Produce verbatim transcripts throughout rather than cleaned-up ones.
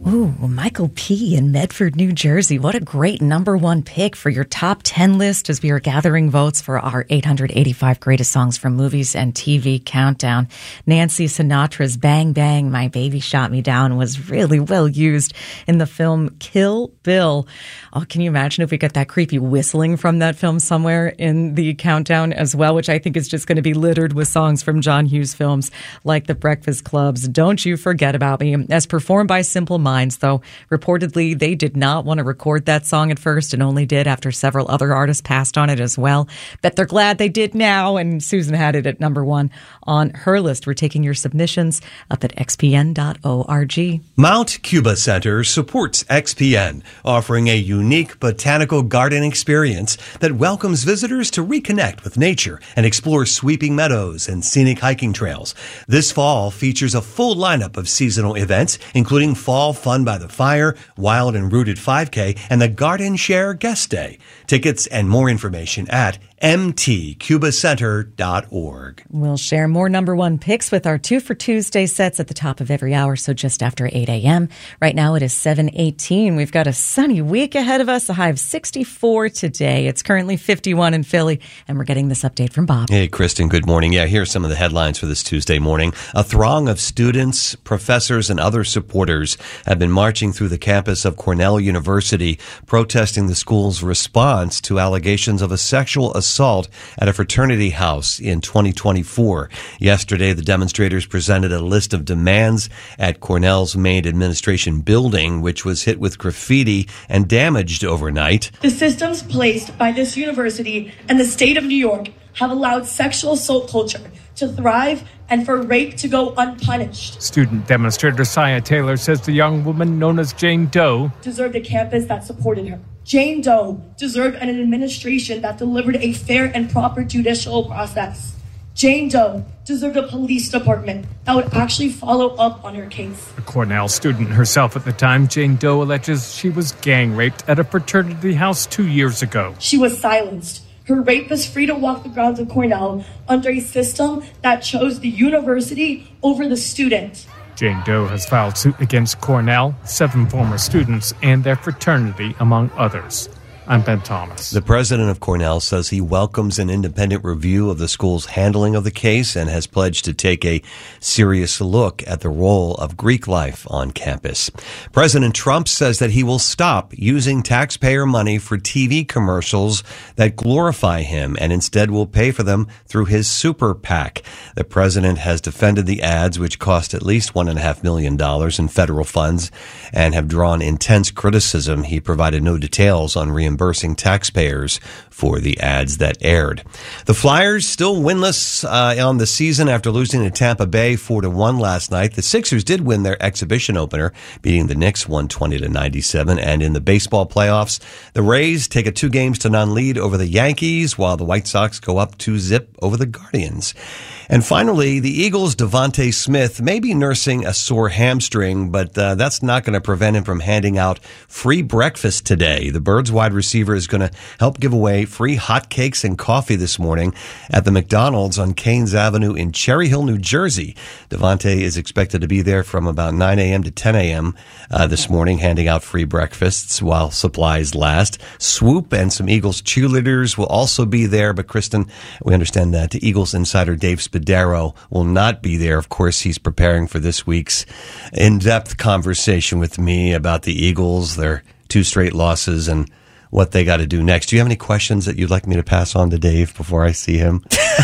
Ooh, Michael P. in Medford, New Jersey. What a great number one pick for your top ten list as we are gathering votes for our eight hundred eighty-five greatest songs from movies and T V countdown. Nancy Sinatra's Bang Bang, My Baby Shot Me Down was really well used in the film Kill Bill. Oh, can you imagine if we got that creepy whistling from that film somewhere in the countdown as well, which I think is just going to be littered with songs from John Hughes films like The Breakfast Club's Don't You Forget About Me, as performed by Simple Minds, though reportedly they did not want to record that song at first and only did after several other artists passed on it as well. Bet they're glad they did now, and Susan had it at number one on her list. We're taking your submissions up at x p n dot org. Mount Cuba Center supports X P N, offering a unique botanical garden experience that welcomes visitors to reconnect with nature and explore sweeping meadows and scenic hiking trails. This fall features a full lineup of seasonal events, including Fall Fun by the Fire, Wild and Rooted five K, and the Garden Share Guest Day. Tickets and more information at m t cuba center dot org. We'll share more number one picks with our two for Tuesday sets at the top of every hour, so just after eight a.m. Right now it is seven eighteen. We've got a sunny week ahead of us, a high of sixty-four today. It's currently fifty-one in Philly, and we're getting this update from Bob. Hey, Kristen, good morning. Yeah, here's some of the headlines for this Tuesday morning. A throng of students, professors, and other supporters have been marching through the campus of Cornell University, protesting the school's response to allegations of a sexual assault assault at a fraternity house in twenty twenty-four. Yesterday, the demonstrators presented a list of demands at Cornell's main administration building, which was hit with graffiti and damaged overnight. The systems placed by this university and the state of New York have allowed sexual assault culture to thrive and for rape to go unpunished. Student demonstrator Sia Taylor says the young woman known as Jane Doe deserved a campus that supported her. Jane Doe deserved an administration that delivered a fair and proper judicial process. Jane Doe deserved a police department that would actually follow up on her case. A Cornell student herself at the time, Jane Doe alleges she was gang raped at a fraternity house two years ago. She was silenced. Her rape is free to walk the grounds of Cornell under a system that chose the university over the student. Jane Doe has filed suit against Cornell, seven former students, and their fraternity, among others. I'm Ben Thomas. The president of Cornell says he welcomes an independent review of the school's handling of the case and has pledged to take a serious look at the role of Greek life on campus. President Trump says that he will stop using taxpayer money for T V commercials that glorify him and instead will pay for them through his super PAC. The president has defended the ads, which cost at least one point five million dollars in federal funds and have drawn intense criticism. He provided no details on reimbursement. Reimbursing taxpayers for the ads that aired. The Flyers still winless uh, on the season after losing to Tampa Bay four to one last night. The Sixers did win their exhibition opener, beating the Knicks one twenty to ninety-seven. And in the baseball playoffs, the Rays take a two games to none lead over the Yankees, while the White Sox go up two zip over the Guardians. And finally, the Eagles' Devontae Smith may be nursing a sore hamstring, but uh, that's not going to prevent him from handing out free breakfast today. The Birds wide receiver is going to help give away free hot cakes and coffee this morning at the McDonald's on Canes Avenue in Cherry Hill, New Jersey. Devontae is expected to be there from about nine a.m. to ten a.m. Uh, this morning, handing out free breakfasts while supplies last. Swoop and some Eagles cheerleaders will also be there, but Kristen, we understand that the Eagles insider Dave Spadaro will not be there. Of course, he's preparing for this week's in-depth conversation with me about the Eagles, their two straight losses, and what they got to do next. Do you have any questions that you'd like me to pass on to Dave before I see him?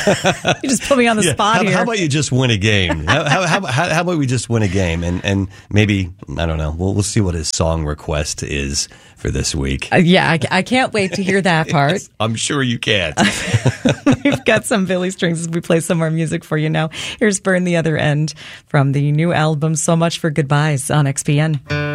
You just put me on the yeah. spot how, here. How about you just win a game? how, how, how, how about we just win a game? And, and maybe, I don't know, we'll, we'll see what his song request is for this week. Uh, yeah, I, I can't wait to hear that part. I'm sure you can't. We've got some Billy Strings as we play some more music for you now. Here's Burn the Other End from the new album So Much for Goodbyes on X P N.